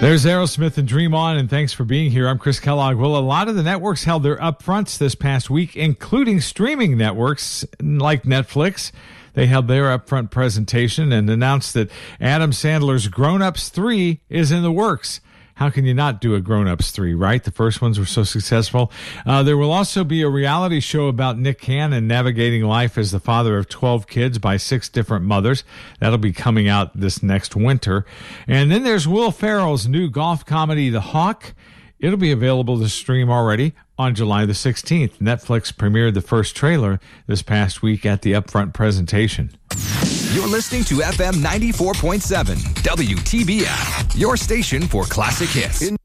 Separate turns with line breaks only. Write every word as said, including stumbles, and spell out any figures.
There's Aerosmith and Dream On, and thanks for being here. I'm Chris Kellogg. Well, a lot of the networks held their upfronts this past week, including streaming networks like Netflix. They held their upfront presentation and announced that Adam Sandler's Grown Ups three is in the works. How can you not do a Grown Ups three, right? The first ones were so successful. Uh, there will also be a reality show about Nick Cannon navigating life as the father of twelve kids by six different mothers. That'll be coming out this next winter. And then there's Will Ferrell's new golf comedy, The Hawk. It'll be available to stream already on July the sixteenth. Netflix premiered the first trailer this past week at the upfront presentation.
You're listening to F M ninety-four point seven, W T B F, your station for classic hits.